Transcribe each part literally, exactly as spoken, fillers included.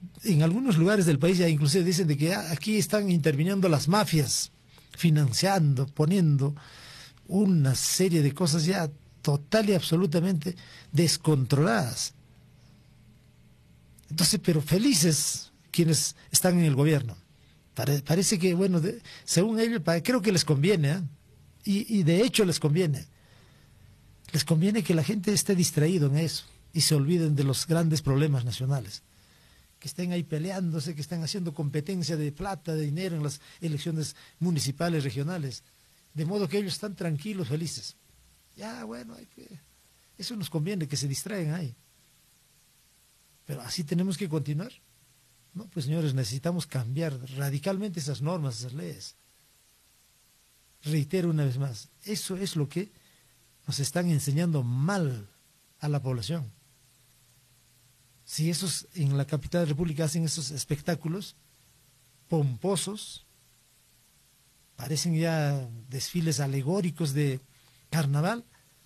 en algunos lugares del país ya inclusive dicen de que ah, aquí están interviniendo las mafias, financiando, poniendo una serie de cosas ya total y absolutamente descontroladas. Entonces, pero felices quienes están en el gobierno. Pare, parece que, bueno, de, según ellos, creo que les conviene, ¿eh? y, y de hecho les conviene. Les conviene que la gente esté distraído en eso y se olviden de los grandes problemas nacionales. Que estén ahí peleándose, que estén haciendo competencia de plata, de dinero en las elecciones municipales, regionales. De modo que ellos están tranquilos, felices. Ya, bueno, hay que, eso nos conviene, que se distraigan ahí. Pero así tenemos que continuar. No, pues señores, necesitamos cambiar radicalmente esas normas, esas leyes. Reitero una vez más, eso es lo que nos están enseñando mal a la población. Si esos en la capital de la República hacen esos espectáculos pomposos, parecen ya desfiles alegóricos de carnaval,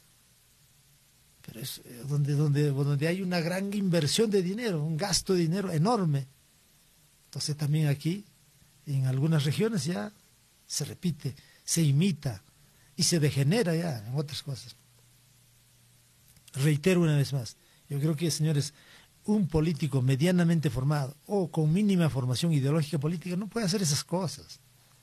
pero es donde, donde, donde hay una gran inversión de dinero, un gasto de dinero enorme. Entonces también aquí, en algunas regiones ya se repite, se imita y se degenera ya en otras cosas. Reitero una vez más, yo creo que, señores, un político medianamente formado o con mínima formación ideológica política no puede hacer esas cosas.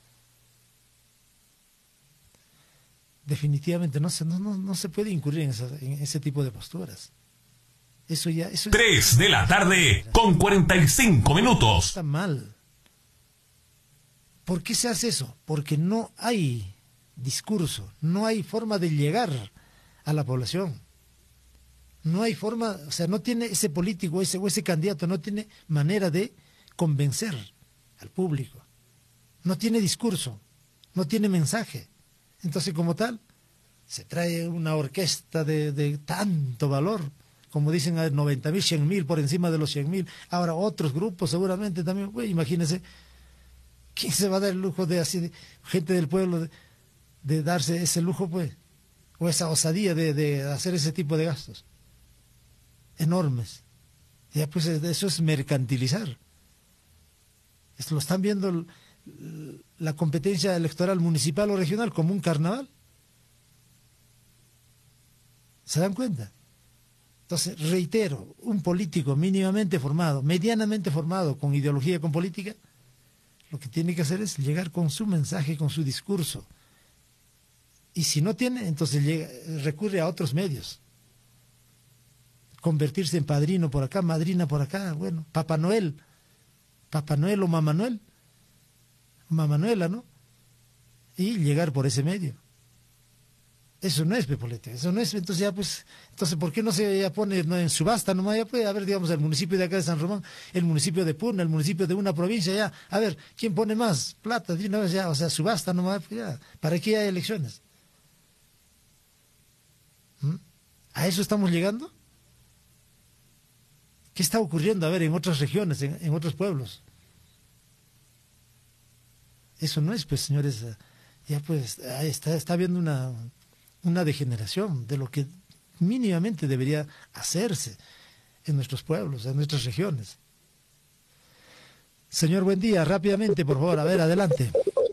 Definitivamente no se, no, no, no se puede incurrir en, esa, en ese tipo de posturas. Eso ya, eso Tres de la tarde con cuarenta y cinco minutos. Está mal. ¿Por qué se hace eso? Porque no hay discurso, no hay forma de llegar a la población. No hay forma, o sea, no tiene ese político ese, o ese candidato, no tiene manera de convencer al público. No tiene discurso, no tiene mensaje. Entonces, como tal, se trae una orquesta de, de tanto valor, como dicen, noventa mil, cien mil, por encima de los cien mil. Ahora otros grupos seguramente también, pues, imagínense, ¿quién se va a dar el lujo de así, de, gente del pueblo, de, de darse ese lujo, pues? O esa osadía de, de hacer ese tipo de gastos enormes. Ya, pues, eso es mercantilizar. Esto lo están viendo la competencia electoral municipal o regional como un carnaval. ¿Se dan cuenta? Entonces, reitero, un político mínimamente formado, medianamente formado, con ideología, con política, lo que tiene que hacer es llegar con su mensaje, con su discurso. Y si no tiene, entonces llega, recurre a otros medios. Convertirse en padrino por acá, madrina por acá, bueno, Papá Noel, Papá Noel o Mamá Noel, Mamá Noela, ¿no? Y llegar por ese medio. Eso no es política, eso no es, entonces ya pues, entonces ¿por qué no se ya pone no, en subasta nomás? Ya puede haber, digamos, el municipio de acá de San Román, el municipio de Puna, el municipio de una provincia, ya, a ver, ¿quién pone más plata? De una vez ya, o sea, subasta nomás, pues ya, ¿para qué hay elecciones? ¿Mm? ¿A eso estamos llegando? ¿Qué está ocurriendo, a ver, en otras regiones, en, en otros pueblos? Eso no es, pues, señores, ya pues, está, está habiendo una... una degeneración de lo que mínimamente debería hacerse en nuestros pueblos, en nuestras regiones. Señor, buen día, rápidamente, por favor, a ver, adelante.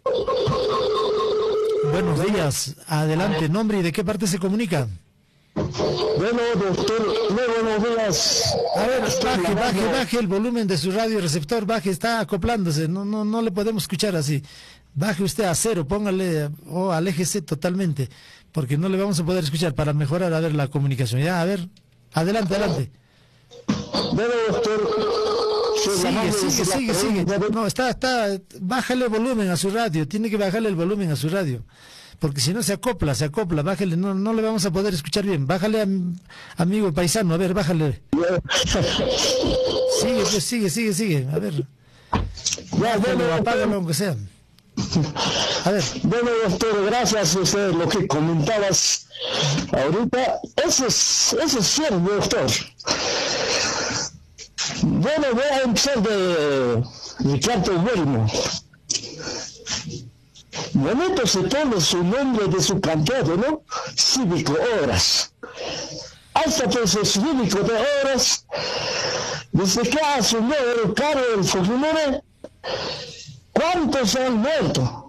Buenos días, adelante, nombre y de qué parte se comunica. Bueno, doctor, muy buenos días. A ver, baje, baje, baje el volumen de su radio receptor, baje, está acoplándose, no, no, no le podemos escuchar así. Baje usted a cero, póngale, o aléjese totalmente, porque no le vamos a poder escuchar para mejorar, a ver, la comunicación. Ya, a ver, adelante, adelante. Bueno, doctor. Sigue, sigue, sigue, sigue. No, está, está, bájale el volumen a su radio, tiene que bajarle el volumen a su radio, porque si no se acopla, se acopla, bájale, no, no le vamos a poder escuchar bien. Bájale, a, amigo paisano, a ver, bájale. Sigue, pues, sigue, sigue, sigue, a ver. Ya, bueno, apágalo aunque sea. A ver. Bueno, doctor, gracias a lo que comentabas ahorita. Eso es, eso es cierto, doctor. Bueno, voy a empezar de Ricardo Huelmo. Bonito se pone su nombre de su cantado, ¿no? Cívico Horas. Hasta pues el cívico de Horas desde que asumió el cargo del Fujimori, ¿cuántos han muerto?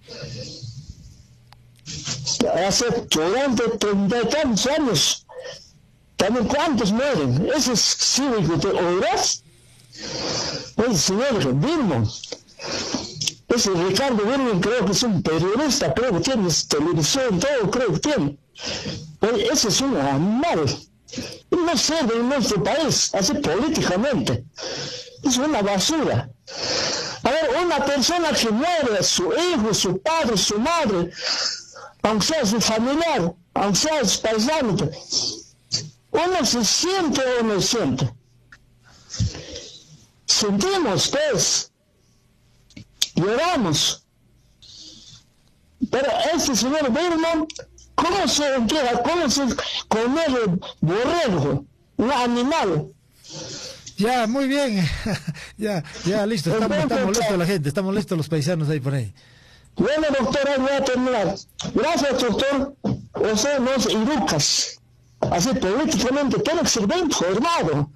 Hace durante treinta y tantos años, también cuántos mueren. Ese es cívico de Oiraz, el señor Vilmon. Ese Ricardo Vilmon creo que es un periodista, creo que tiene televisión, todo creo que tiene. Oye, ese es un animal. No sirve en nuestro país, así políticamente. Es una basura. A ver, una persona que muere, su hijo, su padre, su madre, aunque sea su familiar, aunque sea su paisano, uno se siente o no siente. Sentimos, pues, lloramos. Pero este señor Birman, ¿cómo se entrega? ¿Cómo se come el borrego? Un animal. Ya, muy bien. ya, ya, listo. Estamos, está molesto la gente, están molestos los paisanos ahí por ahí. Bueno, doctor, ahí voy a terminar. Gracias, doctor. Usted no es irucas. Así políticamente tiene que ser bien informado.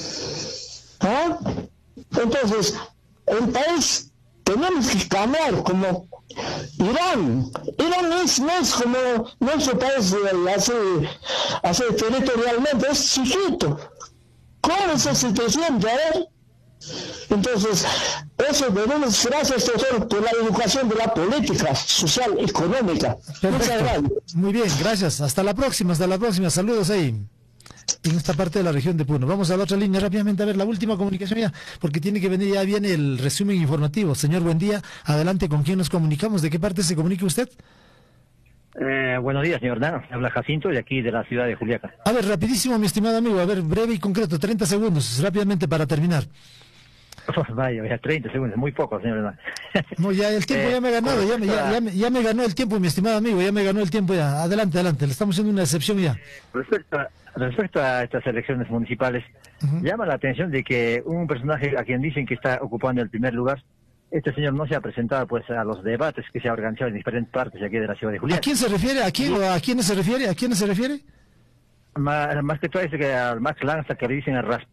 ¿Ah? Entonces, el país tenemos que cambiar como Irán. Irán es, no es como nuestro país así, así territorialmente, es chiquito. ¿Cómo es esa situación? ¿Eh? Entonces, eso debemos, gracias doctor, por la educación de la política social, económica. Perfecto. Muchas gracias. Muy bien, gracias. Hasta la próxima, hasta la próxima. Saludos ahí, en esta parte de la región de Puno. Vamos a la otra línea rápidamente a ver la última comunicación ya, porque tiene que venir, ya viene el resumen informativo. Señor, buen día. Adelante, ¿con quién nos comunicamos? ¿De qué parte se comunica usted? Eh, buenos días, señor Nano. Habla Jacinto de aquí de la ciudad de Juliaca. A ver, rapidísimo, mi estimado amigo. A ver, breve y concreto, treinta segundos, rápidamente para terminar. Oh, vaya, vaya, treinta segundos, muy poco, señor Nano. No, ya el tiempo eh, ya me ha ganado, ya me, ya, ya, me, ya me ganó el tiempo, mi estimado amigo, ya me ganó el tiempo ya. Adelante, adelante, le estamos haciendo una excepción ya. Respecto a, respecto a estas elecciones municipales, uh-huh. llama la atención de que un personaje a quien dicen que está ocupando el primer lugar, este señor no se ha presentado pues a los debates que se han organizado en diferentes partes aquí de la ciudad de Juliaca. ¿A quién se refiere? ¿A quién, ¿A quiénes se refiere? ¿A quiénes se refiere? Más, más que todo es que al Max Lanza, que le dicen el ras...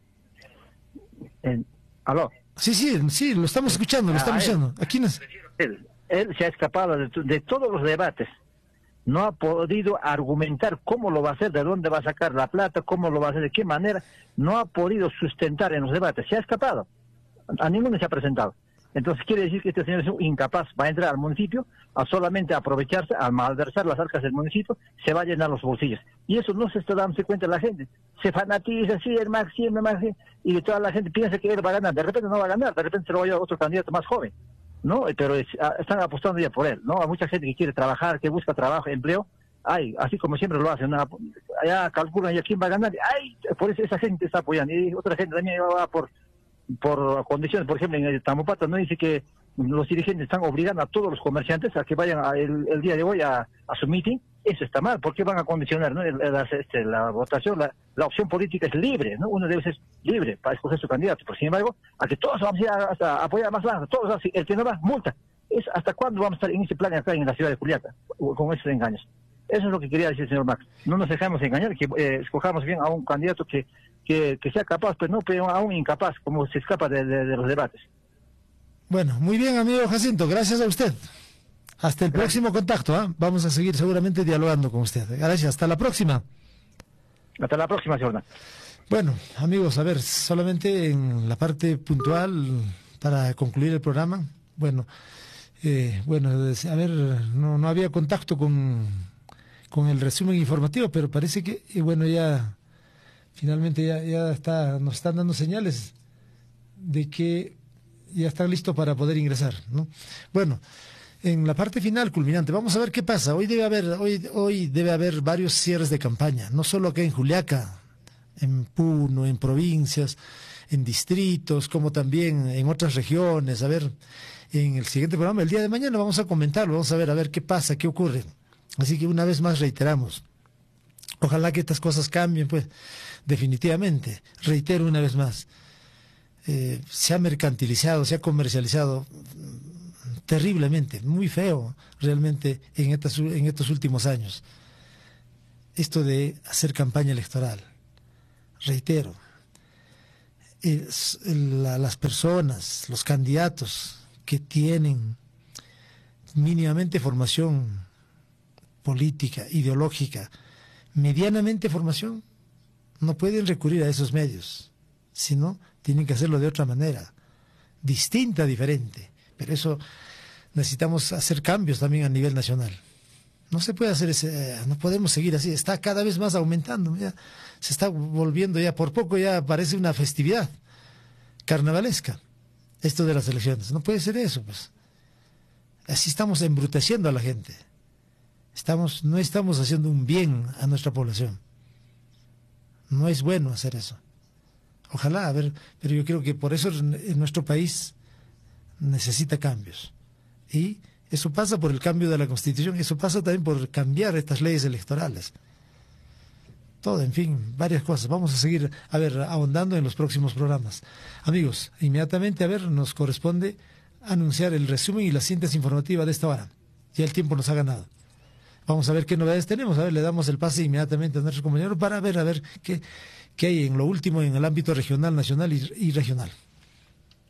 En... ¿Aló? Sí, sí, sí, lo estamos escuchando, lo estamos escuchando. ¿A quiénes? Él, él se ha escapado de, de todos los debates. No ha podido argumentar cómo lo va a hacer, de dónde va a sacar la plata, cómo lo va a hacer, de qué manera. No ha podido sustentar en los debates. Se ha escapado. A ninguno se ha presentado. Entonces quiere decir que este señor es incapaz, va a entrar al municipio a solamente aprovecharse, a malversar las arcas del municipio, se va a llenar los bolsillos. Y eso no se está dándose cuenta la gente. Se fanatiza, sí, el Max, sí, el Max, sí, y toda la gente piensa que él va a ganar. De repente no va a ganar, de repente se lo va a llevar otro candidato más joven, ¿no? Pero es, a, están apostando ya por él, ¿no? Hay mucha gente que quiere trabajar, que busca trabajo, empleo. Ay, así como siempre lo hacen, ¿no? Allá calculan ya quién va a ganar. Ay, por eso esa gente está apoyando. Y otra gente también va por... por condiciones, por ejemplo, en el Tamaulipas no dice que los dirigentes están obligando a todos los comerciantes a que vayan a el, el día de hoy a, a su meeting. Eso está mal. ¿Por qué van a condicionar, no? el, el, este, la votación, la, la opción política es libre, ¿no? Uno debe ser libre para escoger su candidato. Pero sin embargo, a que todos vamos a ir a, a apoyar más largo, todos así, el que no va, multa. Es ¿hasta cuándo vamos a estar en ese plan acá en la ciudad de Juliaca con esos engaños? Eso es lo que quería decir, señor Max. No nos dejamos engañar, que eh, escojamos bien a un candidato que Que, que sea capaz, pues no, pero aún incapaz, como se escapa de, de, de los debates. Bueno, muy bien, amigo Jacinto, gracias a usted. Hasta el gracias. próximo contacto, ¿eh? Vamos a seguir seguramente dialogando con usted. Gracias, hasta la próxima. Hasta la próxima, señor. Bueno, amigos, a ver, solamente en la parte puntual para concluir el programa. Bueno, eh, bueno, a ver, no, no había contacto con, con el resumen informativo, pero parece que, y bueno, ya... Finalmente ya, ya está, nos están dando señales de que ya están listos para poder ingresar, ¿no? Bueno, en la parte final, culminante, vamos a ver qué pasa. Hoy debe haber, hoy, hoy debe haber varios cierres de campaña, no solo acá en Juliaca, en Puno, en provincias, en distritos, como también en otras regiones. A ver, en el siguiente programa, el día de mañana, vamos a comentarlo, vamos a ver, a ver qué pasa, qué ocurre. Así que una vez más reiteramos, ojalá que estas cosas cambien, pues. Definitivamente, reitero una vez más, eh, se ha mercantilizado, se ha comercializado terriblemente, muy feo realmente en, estas, en estos últimos años. Esto de hacer campaña electoral, reitero, es la, las personas, los candidatos que tienen mínimamente formación política, ideológica, medianamente formación, no pueden recurrir a esos medios, sino tienen que hacerlo de otra manera, distinta, diferente. Pero eso necesitamos hacer cambios también a nivel nacional. No se puede hacer ese, no podemos seguir así, está cada vez más aumentando, ya se está volviendo ya, por poco ya parece una festividad carnavalesca, esto de las elecciones. No puede ser eso, pues. Así estamos embruteciendo a la gente. Estamos, no estamos haciendo un bien a nuestra población. No es bueno hacer eso. Ojalá, a ver, pero yo creo que por eso en nuestro país necesita cambios. Y eso pasa por el cambio de la Constitución, eso pasa también por cambiar estas leyes electorales. Todo, en fin, varias cosas. Vamos a seguir, a ver, ahondando en los próximos programas. Amigos, inmediatamente, a ver, nos corresponde anunciar el resumen y la síntesis informativa de esta hora. Ya el tiempo nos ha ganado. Vamos a ver qué novedades tenemos. A ver, le damos el pase inmediatamente a nuestro compañero para ver, a ver qué, qué hay en lo último en el ámbito regional, nacional y, y regional.